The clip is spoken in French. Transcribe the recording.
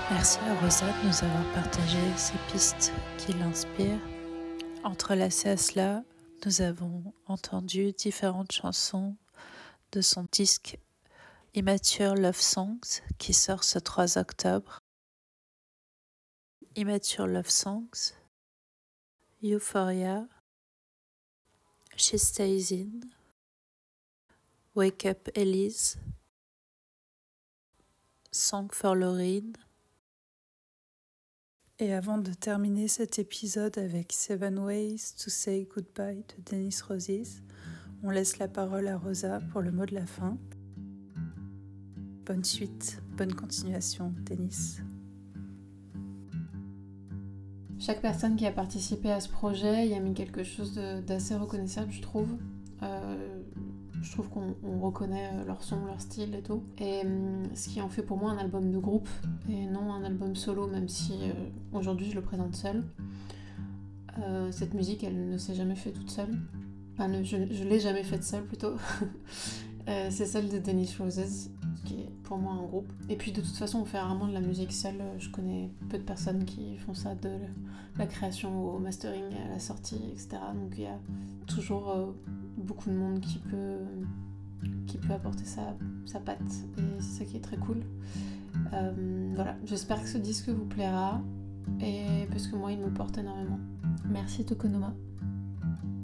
Merci à Rosa de nous avoir partagé ces pistes qui l'inspirent. Entrelacées à cela, nous avons entendu différentes chansons de son disque Immature Love Songs qui sort ce 3 octobre. Immature Love Songs, Euphoria, She Stays In, Wake Up Elise, Song for Lauryn. Et avant de terminer cet épisode avec 7 Ways to Say Goodbye de Dennis Roses, on laisse la parole à Rosa pour le mot de la fin. Bonne suite, bonne continuation, Dennis. Chaque personne qui a participé à ce projet y a mis quelque chose d'assez reconnaissable, je trouve. Je trouve qu'on reconnaît leur son, leur style et tout. Et ce qui en fait pour moi un album de groupe et non un album solo, même si aujourd'hui je le présente seule. Cette musique, elle ne s'est jamais faite toute seule. Enfin, je l'ai jamais faite seule plutôt. C'est celle de Dennis Roses, qui est pour moi un groupe. Et puis de toute façon, on fait rarement de la musique seule. Je connais peu de personnes qui font ça, de la création au mastering, à la sortie, etc. Donc il y a toujours beaucoup de monde qui peut apporter sa patte. Et c'est ça qui est très cool. Voilà, j'espère que ce disque vous plaira. Et parce que moi, il me porte énormément. Merci Tokonoma.